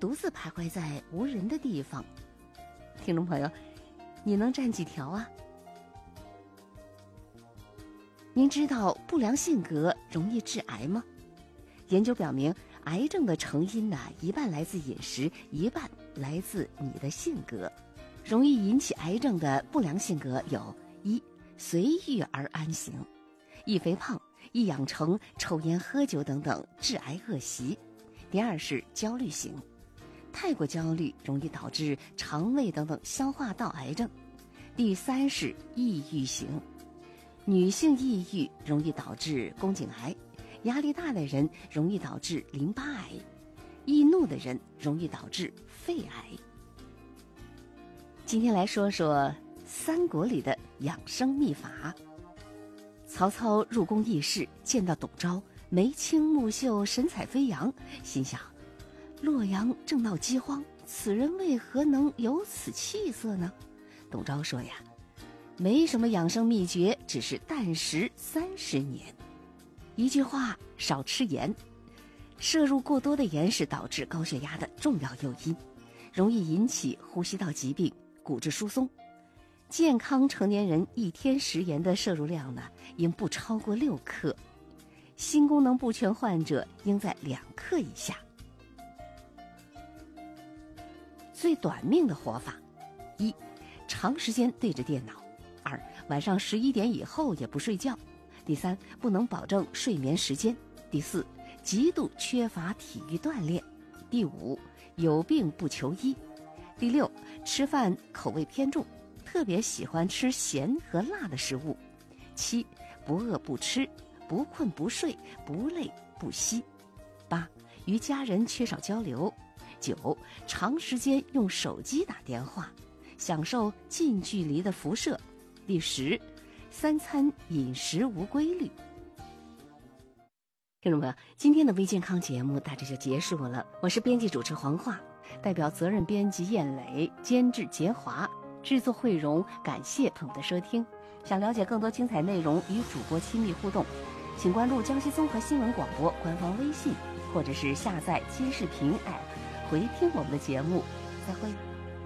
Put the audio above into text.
独自徘徊在无人的地方。听众朋友，你能占几条啊？您知道不良性格容易致癌吗？研究表明，癌症的成因呢，一半来自饮食，一半来自你的性格。容易引起癌症的不良性格有：一、随遇而安型，易肥胖，易养成抽烟喝酒等等致癌恶习；第二是焦虑型，太过焦虑容易导致肠胃等等消化道癌症；第三是抑郁型，女性抑郁容易导致宫颈癌，压力大的人容易导致淋巴癌，易怒的人容易导致肺癌。今天来说说三国里的养生秘法。曹操入宫议事，见到董昭，眉清目秀，神采飞扬，心想：洛阳正闹饥荒，此人为何能有此气色呢？董昭说呀，没什么养生秘诀，只是淡食30年。一句话，少吃盐。摄入过多的盐是导致高血压的重要诱因，容易引起呼吸道疾病、骨质疏松。健康成年人一天食盐的摄入量呢，应不超过6克，心功能不全患者应在2克以下。最短命的活法：一、长时间对着电脑；二、晚上11点以后也不睡觉；第三，不能保证睡眠时间；第四，极度缺乏体育锻炼；第五，有病不求医；第六，吃饭口味偏重，特别喜欢吃咸和辣的食物；七，不饿不吃，不困不睡，不累不息；八，与家人缺少交流；九，长时间用手机打电话，享受近距离的辐射；第10，三餐饮食无规律。听众朋友，今天的微健康节目大致就结束了。我是编辑主持黄华，代表责任编辑燕磊，监制杰华，制作慧荣，感谢朋友的收听。想了解更多精彩内容与主播亲密互动，请关注江西综合新闻广播官方微信，或者是下载金视频 app 回听我们的节目。再会。